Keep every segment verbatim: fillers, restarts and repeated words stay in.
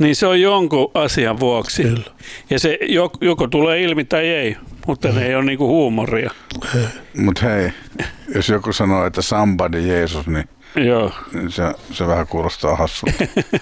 Niin se on jonkun asian vuoksi. Kyllä. Ja se joko tulee ilmi tai ei, mutta mm. ne ei ole niinku huumoria. Mutta hei, jos joku sanoo, että somebody Jeesus, niin Joo. Se, se vähän kuulostaa hassulta.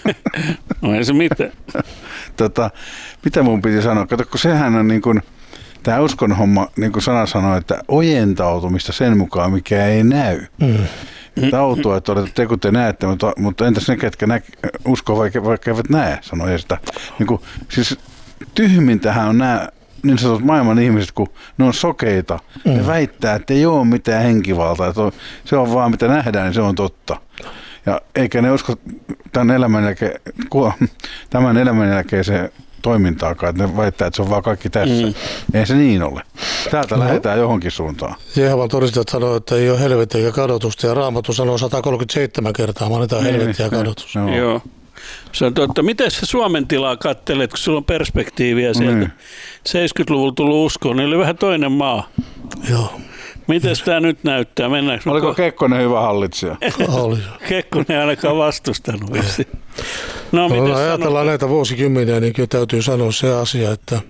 No ei se mitään. tota, mitä mun piti sanoa? Kato, kun sehän on niin kuin, tämä uskon homma, niin kuin sana sanoi, että ojentautumista sen mukaan, mikä ei näy. Mm. Tautua, että olette te, kun te näette, mutta, mutta entäs ne, ketkä nä, uskoo, vaikka, vaikka eivät näe, sanoi sitä. Niin kuin, siis tyhmintähän on nämä niin sanotut maailman ihmiset, kun ne on sokeita, mm. ne väittää, että ei ole mitään henkivaltaa, että on, se on vaan mitä nähdään, niin se on totta. Ja eikä ne usko tämän elämän jälkeen, tämän elämän jälkeiseen toimintaakaan, että ne väittää, että se on vaan kaikki tässä. Mm. Ei se niin ole. Täältä no. lähdetään johonkin suuntaan. Jehovan todistajat sanoo, että ei ole helvettiä eikä kadotusta, ja Raamattu sanoo sata kolmekymmentäseitsemän kertaa, mainitaan niin, helvettiä ja kadotus. Joo. Joo. Se on totta. Miten sä Suomen tilaa kattelet, kun sulla on perspektiiviä sieltä? Mm. seitsemänkymmentäluvulla tullut uskoon, niin oli vähän toinen maa. Joo. Miten tämä nyt näyttää? Mennäänkö Oliko ko- Kekkonen hyvä hallitsija? Oli. Kekkonen ei ainakaan vastustanut. No, no ajatellaan sanot? näitä vuosikymmeniä, niin kyllä täytyy sanoa se asia, että,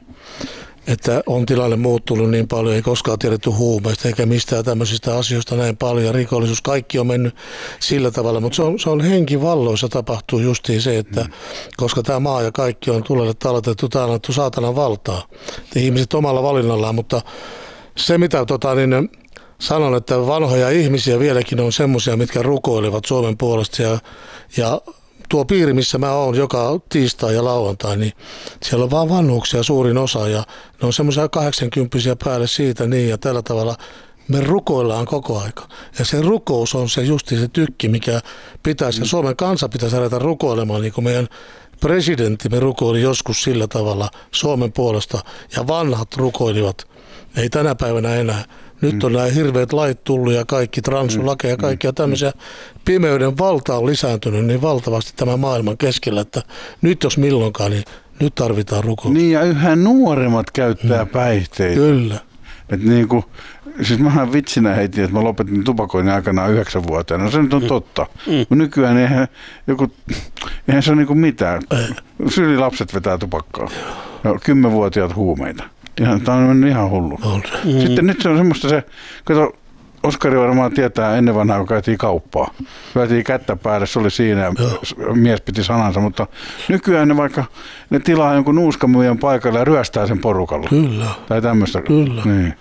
että on tilanne muuttunut niin paljon, ei koskaan tiedetty huumeista eikä mistään tämmöisistä asioista näin paljon. Rikollisuus, kaikki on mennyt sillä tavalla, mutta se on, se on henkivalloissa tapahtuu justiin se, että mm. koska tämä maa ja kaikki on tulelle talletettu, tämä on annettu saatanan valtaa. Te ihmiset omalla valinnallaan, mutta se mitä tota, niin, sanon, että vanhoja ihmisiä vieläkin on semmoisia, mitkä rukoilevat Suomen puolesta ja, ja tuo piiri, missä mä oon joka tiistai ja lauantai, niin siellä on vaan vanhuksia suurin osa ja ne on semmoisia kahdeksankymppisiä päälle siitä niin ja tällä tavalla me rukoillaan koko aika. Ja se rukous on se justi se tykki, mikä pitäisi, ja Suomen kansa pitäisi ruveta rukoilemaan, niin kuin meidän presidenttimme rukoili joskus sillä tavalla Suomen puolesta ja vanhat rukoilivat. Ei tänä päivänä enää. Nyt on mm. nämä hirveät lait tullut ja kaikki transulakeja ja kaikkia tämmöisiä. Pimeyden valta on lisääntynyt niin valtavasti tämän maailman keskellä, että nyt jos milloinkaan, niin nyt tarvitaan rukousta. Niin ja yhä nuoremmat käyttää mm. päihteitä. Kyllä. Että niin kuin, siis mähän vitsinä heitin, että mä lopetin tupakoinnin aikanaan yhdeksänvuotiaana. No se nyt on totta. Mm. Nykyään eihän, joku, eihän se ole niin kuin mitään. Sylilapset vetää tupakkaa. Ja kymmenvuotiaat huumeita. Ihan, tämä on mennyt ihan hullu. Mm. Sitten nyt se on semmoista se, kato, Oskari varmaan tietää ennen vanhaa, kun käytiin kauppaa. Käytiin kättä päälle, se oli siinä ja mies piti sanansa, mutta nykyään ne vaikka ne tilaa jonkun nuuskamyyjän paikalle ja ryöstää sen porukalla. Kyllä. Tai tämmöistä. Kyllä. Niin.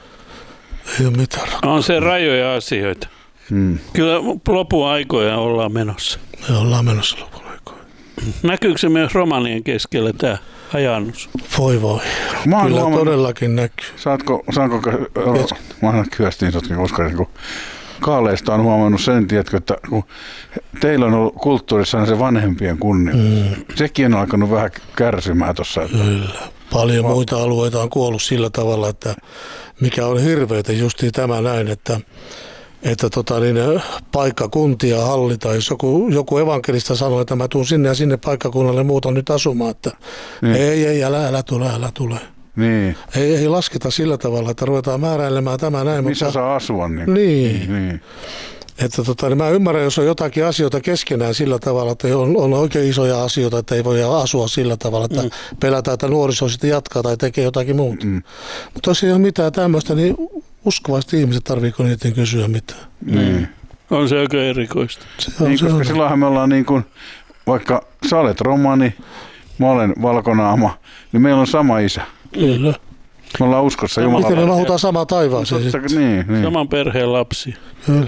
Ei ole mitään. On se rajoja asioita. Hmm. Kyllä lopun aikoja ollaan menossa. Me ollaan menossa lopun aikoja. Näkyykö se myös romanien keskellä tämä hajannus? Voi voi. Kyllä huomannut, todellakin näkyy. Saatko, saanko, mä aina kyöstiin sotkin Oskari, kun kaaleista on huomannut sen, tiedätkö, että kun teillä on ollut kulttuurissa se vanhempien kunnia. Mm. Sekin on alkanut vähän kärsimään tuossa. Kyllä. Paljon Va- muita alueita on kuollut sillä tavalla, että mikä on hirveätä justiin tämä näin, että että tota, niin, paikkakuntia hallitaan. Jos joku, joku evankelista sanoo, että mä tuun sinne ja sinne paikkakunnalle muuta nyt asumaan, että niin. ei, ei, älä, älä tule, älä tule. Niin. Ei, ei lasketa sillä tavalla, että ruvetaan määräilemään tämä näin. Missä mutta, saa asua? Niin. Niin. niin. Että tota, niin mä ymmärrän, jos on jotakin asioita keskenään sillä tavalla, että on, on oikein isoja asioita, että ei voi asua sillä tavalla, että mm. pelätään, että nuoriso sitten jatkaa tai tekee jotakin muuta. Mm. Mutta jos ei ole mitään tämmöistä, niin uskovasti ihmiset tarviiko niiden kysyä mitään. Niin. On se aika erikoista. Se on, niin, se koska on. silloinhan me ollaan niin kuin, vaikka sä olet romani, mä olen valkonaama, niin meillä on sama isä. Kyllä. Me ollaan uskossa Jumalaa. Miten me mahutaan samaan taivaaseen sitten? Niin, niin. Saman perheen lapsi. Kyllä.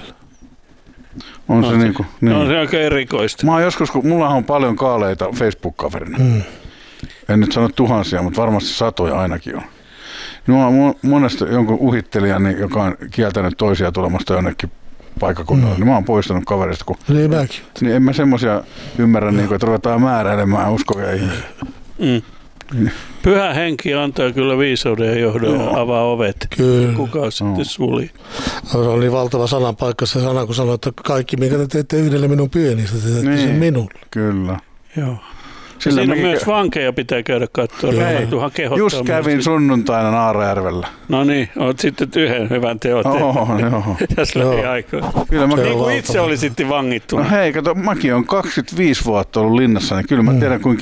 On no, se, se niin kuin, niin. On se aika erikoista. Mä oon joskus, kun mulla on paljon kaaleita Facebook-kaverina. Mm. En nyt sano tuhansia, mutta varmasti satoja ainakin on. Mulla on monesti jonkun uhittelijan, niin, joka on kieltänyt toisia tulemasta jonnekin paikkakunnalle. Mm. Niin mä oon poistanut kaverista. Kun, niin mäkin. Niin en mä semmosia ymmärrä, niin kuin, että ruvetaan määräilemään uskoja ihmisiä. Mm. Mm. Pyhä henki antaa kyllä viisauden ja johdon ja avaa ovet. Kyllä. Kuka sitten no. suli. No, se on niin valtava sananpaikka se sana, kun sanoo, että kaikki, minkä te teette yhdelle minun pienistä, te teette niin. sen minulle. Kyllä. Joo. Sillä siinä myös vankeja pitää käydä katsoa. Just kävin sunnuntaina Naarajärvellä. No niin, olet sitten yhden hyvän teon tehnyt. Oho, joo. Tässä läpi aikaa. Kyllä mä niin kuin itse oli sitten vangittu. No hei, kato, mäkin olen kaksikymmentäviisi vuotta ollut linnassa, niin kyllä mä tiedän, kuinka